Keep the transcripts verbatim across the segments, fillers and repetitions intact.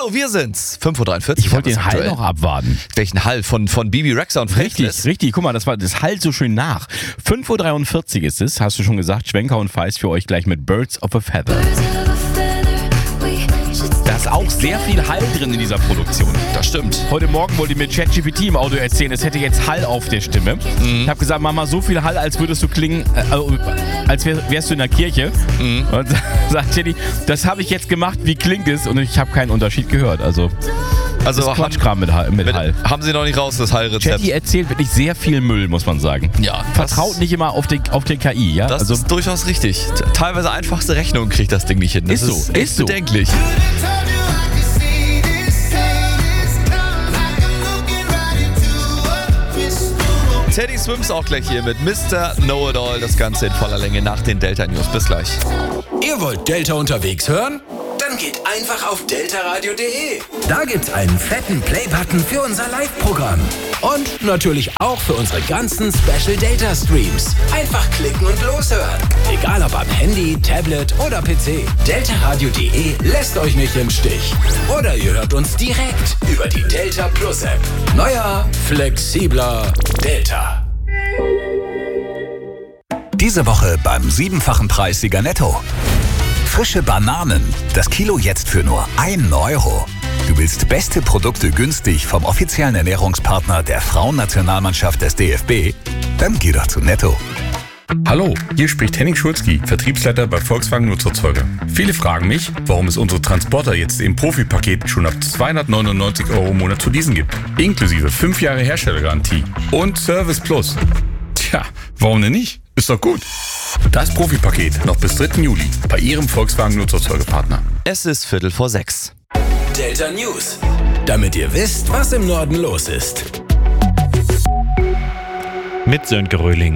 Hallo, wir sind's. fünf Uhr dreiundvierzig. Ich wollte den Hall noch abwarten. Welchen Hall? Von, von Bibi Rexha und Faithless? Richtig, richtig. Guck mal, das, war, das hallt so schön nach. fünf Uhr dreiundvierzig ist es, hast du schon gesagt. Schwenker und Feist für euch gleich mit Birds of a Feather. Da ist auch sehr viel Hall drin in dieser Produktion. Das stimmt. Heute Morgen wollte mir ChatGPT im Audio erzählen, es hätte jetzt Hall auf der Stimme. Mhm. Ich habe gesagt, Mama, so viel Hall, als würdest du klingen, äh, als wär, wärst du in der Kirche. Mhm. Und sagt Jenny, das habe ich jetzt gemacht, wie klingt es? Und ich habe keinen Unterschied gehört. Also, also das ist Quatschkram mit, mit, mit Hall. Haben sie noch nicht raus, das Hallrezept? Chatty erzählt wirklich sehr viel Müll, muss man sagen. Ja. Vertraut nicht immer auf die, auf die K I, ja? Das also, ist durchaus richtig. Teilweise einfachste Rechnungen kriegt das Ding nicht hin. Das ist so, ist, ist so. bedenklich. Teddy Swims auch gleich hier mit Mister Know-It-All. Das Ganze in voller Länge nach den Delta News. Bis gleich. Ihr wollt Delta unterwegs hören? Dann geht einfach auf delta radio punkt de. Da gibt's einen fetten Play-Button für unser Live-Programm. Und natürlich auch für unsere ganzen Special Delta Streams. Einfach klicken und loshören. Egal ob am Handy, Tablet oder P C. delta radio punkt de lässt euch nicht im Stich. Oder ihr hört uns direkt über die Delta Plus App. Neuer, flexibler Delta. Diese Woche beim siebenfachen Preissieger Netto. Frische Bananen, das Kilo jetzt für nur ein Euro. Du willst beste Produkte günstig vom offiziellen Ernährungspartner der Frauennationalmannschaft des D F B? Dann geh doch zu Netto. Hallo, hier spricht Henning Schulzki, Vertriebsleiter bei Volkswagen Nutzerzeuger. Viele fragen mich, warum es unsere Transporter jetzt im Profi-Paket schon ab zweihundertneunundneunzig Euro im Monat zu leasen gibt. Inklusive fünf Jahre Herstellergarantie und Service Plus. Tja, warum denn nicht? Ist doch gut. Das Profi-Paket noch bis dritten Juli bei Ihrem Volkswagen Nutzerzeugerpartner. Es ist Viertel vor sechs. Delta News, damit ihr wisst, was im Norden los ist. Mit Sönke Röhling.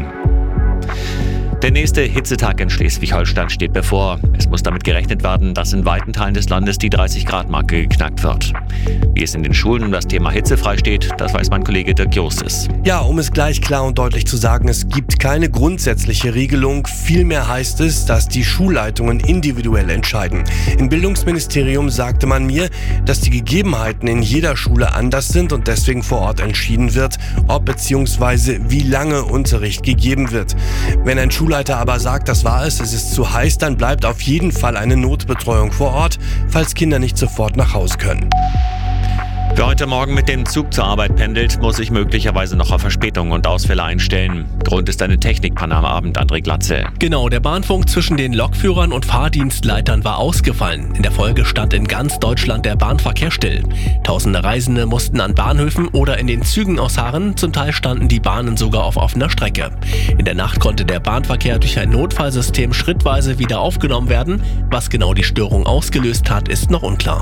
Der nächste Hitzetag in Schleswig-Holstein steht bevor. Es muss damit gerechnet werden, dass in weiten Teilen des Landes die dreißig Grad Marke geknackt wird. Wie es in den Schulen um das Thema Hitze frei steht, das weiß mein Kollege Dirk Justus. Ja, um es gleich klar und deutlich zu sagen, es gibt keine grundsätzliche Regelung. Vielmehr heißt es, dass die Schulleitungen individuell entscheiden. Im Bildungsministerium sagte man mir, dass die Gegebenheiten in jeder Schule anders sind und deswegen vor Ort entschieden wird, ob bzw. wie lange Unterricht gegeben wird. Wenn ein Schulleiter aber sagt, das war es, es ist zu heiß, dann bleibt auf jeden Fall eine Notbetreuung vor Ort, falls Kinder nicht sofort nach Haus können. Wer heute Morgen mit dem Zug zur Arbeit pendelt, muss sich möglicherweise noch auf Verspätungen und Ausfälle einstellen. Grund ist eine Technikpanne am Abend, André Glatze. Genau, der Bahnfunk zwischen den Lokführern und Fahrdienstleitern war ausgefallen. In der Folge stand in ganz Deutschland der Bahnverkehr still. Tausende Reisende mussten an Bahnhöfen oder in den Zügen ausharren. Zum Teil standen die Bahnen sogar auf offener Strecke. In der Nacht konnte der Bahnverkehr durch ein Notfallsystem schrittweise wieder aufgenommen werden. Was genau die Störung ausgelöst hat, ist noch unklar.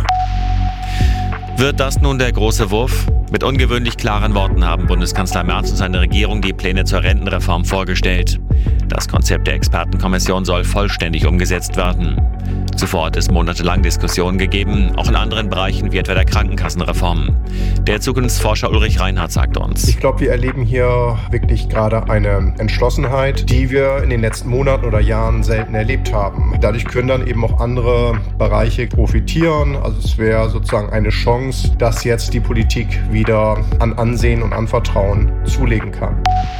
Wird das nun der große Wurf? Mit ungewöhnlich klaren Worten haben Bundeskanzler Merz und seine Regierung die Pläne zur Rentenreform vorgestellt. Das Konzept der Expertenkommission soll vollständig umgesetzt werden. Zuvor hat es monatelang Diskussionen gegeben, auch in anderen Bereichen wie etwa der Krankenkassenreform. Der Zukunftsforscher Ulrich Reinhardt sagt uns: Ich glaube, wir erleben hier wirklich gerade eine Entschlossenheit, die wir in den letzten Monaten oder Jahren selten erlebt haben. Dadurch können dann eben auch andere Bereiche profitieren. Also es wäre sozusagen eine Chance, dass jetzt die Politik wieder an Ansehen und an Vertrauen zulegen kann.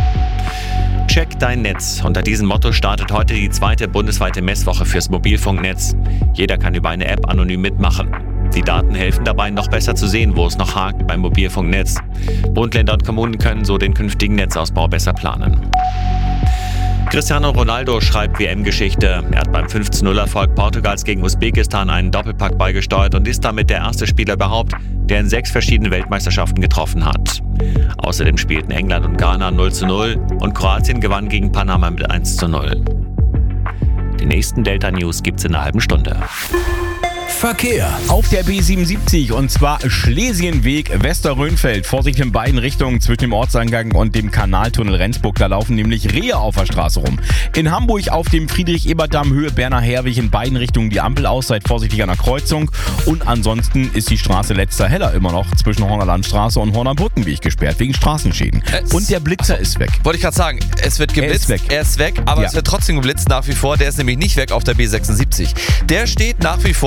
Check dein Netz. Unter diesem Motto startet heute die zweite bundesweite Messwoche fürs Mobilfunknetz. Jeder kann über eine App anonym mitmachen. Die Daten helfen dabei, noch besser zu sehen, wo es noch hakt beim Mobilfunknetz. Bund, Länder und Kommunen können so den künftigen Netzausbau besser planen. Cristiano Ronaldo schreibt W M-Geschichte. Er hat beim fünf zu null Erfolg Portugals gegen Usbekistan einen Doppelpack beigesteuert und ist damit der erste Spieler überhaupt, der in sechs verschiedenen Weltmeisterschaften getroffen hat. Außerdem spielten England und Ghana null zu null und Kroatien gewann gegen Panama mit eins zu null. Die nächsten Delta News gibt's in einer halben Stunde. Verkehr. Auf der B siebenundsiebzig und zwar Schlesienweg Westerrönfeld. Vorsicht in beiden Richtungen zwischen dem Ortseingang und dem Kanaltunnel Rendsburg. Da laufen nämlich Rehe auf der Straße rum. In Hamburg auf dem Friedrich-Ebert-Damm Höhe Berner-Herwig in beiden Richtungen die Ampel aus. Seid vorsichtig an der Kreuzung. Und ansonsten ist die Straße Letzter Heller immer noch zwischen Horner Landstraße und Horner Brückenweg gesperrt wegen Straßenschäden. Es und der Blitzer ist weg. Wollte ich gerade sagen, es wird geblitzt. Er ist weg. Er ist weg, aber ja. es wird trotzdem geblitzt nach wie vor. Der ist nämlich nicht weg auf der B sechsundsiebzig. Der steht nach wie vor und zwar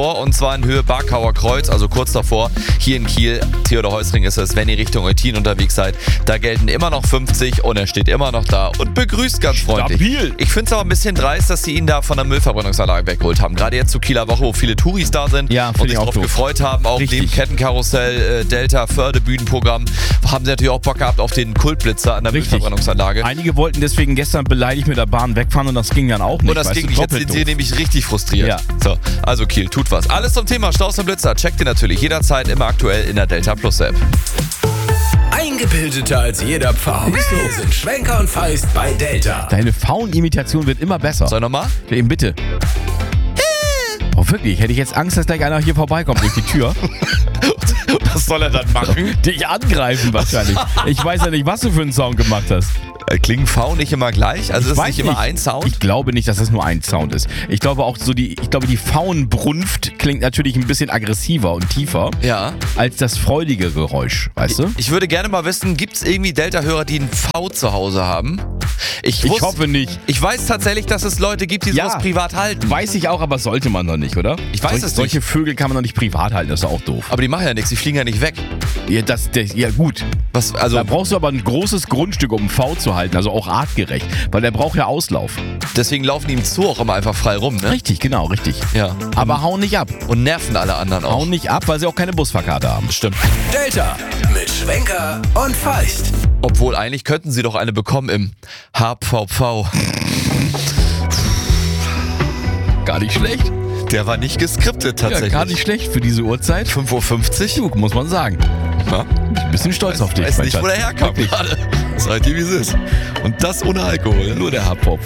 zwar in Höhe Barkauer Kreuz, also kurz davor. Hier in Kiel, Theodor-Heuss-Ring ist es, wenn ihr Richtung Eutin unterwegs seid. Da gelten immer noch fünfzig und er steht immer noch da und begrüßt ganz freundlich. Stabil. Ich finde es aber ein bisschen dreist, dass sie ihn da von der Müllverbrennungsanlage weggeholt haben. Gerade jetzt zur Kieler Woche, wo viele Touris da sind Ja, und find sich ich auch drauf doof. gefreut haben. Auch Richtig. neben Kettenkarussell, äh, Delta, Fördebühnenprogramm haben sie natürlich auch Bock gehabt auf den Kultblitzer an der Richtig. Müllverbrennungsanlage. Einige wollten deswegen gestern beleidigt mit der Bahn wegfahren und das ging dann auch nicht. Und das weißt ging du, nicht. Jetzt doppelt sind sie doof. nämlich richtig frustriert. Ja. So, also Kiel, tut was. Alles zum Thema Staus und Blitzer. Checkt ihr natürlich jederzeit immer aktuell in der Delta Plus App. Eingebildeter als jeder Pfau. Wir sind Schwenker und Feist bei Delta. Deine Faun-Imitation wird immer besser. Soll ich nochmal? Eben bitte. Oh, wirklich? Hätte ich jetzt Angst, dass gleich einer hier vorbeikommt durch die Tür? Was soll er dann machen? Dich angreifen wahrscheinlich. Ich weiß ja nicht, was du für einen Sound gemacht hast. Klingen V nicht immer gleich? Also Ich ist weiß nicht immer ein Sound? Ich glaube nicht, dass das nur ein Sound ist. Ich glaube auch so die, ich glaube die Faunbrunft klingt natürlich ein bisschen aggressiver und tiefer Ja. als das freudige Geräusch, weißt du? Ich würde gerne mal wissen, gibt es irgendwie Delta-Hörer, die einen V zu Hause haben? Ich, Ich wusste- hoffe nicht. Ich weiß tatsächlich, dass es Leute gibt, die Ja. sowas privat halten. Weiß ich auch, aber sollte man doch nicht, oder? Ich weiß Solche, es nicht. Solche Vögel kann man doch nicht privat halten, das ist doch auch doof. Aber die machen ja nichts, die fliegen ja nicht weg. Ja, das, das, ja gut. Was, also, Da brauchst du aber ein großes Grundstück, um einen V zu halten, also auch artgerecht, weil der braucht ja Auslauf. deswegen laufen die im Zoo auch immer einfach frei rum, ne? Richtig, genau, richtig. Ja. Aber hauen nicht ab. Und nerven alle anderen auch. Hauen nicht ab, weil sie auch keine Busfahrkarte haben. Stimmt. Delta mit Schwenker und Feist. Obwohl, eigentlich könnten sie doch eine bekommen im H V V. Gar nicht schlecht. Der war nicht geskriptet Ja, tatsächlich. gar nicht schlecht für diese Uhrzeit. fünf Uhr fünfzig? Du, muss man sagen. Ja. Ich bin ein bisschen stolz auf dich. Ich weiß mein nicht, wo Schatz. der herkam Wirklich. gerade. Seid ihr, wie es ist. Und das ohne Alkohol. Nur der Hardpop.